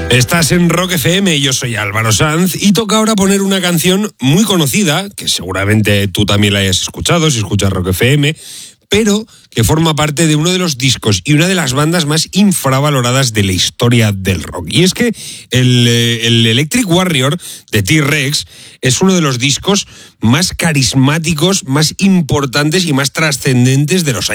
Estás en Rock FM, yo soy Álvaro Sanz y toca ahora poner una canción muy conocida, que seguramente tú también la hayas escuchado si escuchas Rock FM, pero que forma parte de uno de los discos y una de las bandas más infravaloradas de la historia del rock. Y es que el Electric Warrior de T-Rex es uno de los discos más carismáticos, más importantes y más trascendentes de los